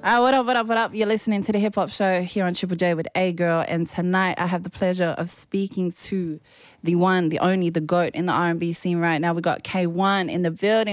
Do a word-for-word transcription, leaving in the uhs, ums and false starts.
right, what up, what up, what up? You're listening to the Hip Hop Show here on Triple J with A Girl, and tonight I have the pleasure of speaking to the one, the only, the GOAT in the R and B scene right now. We got K one in the building.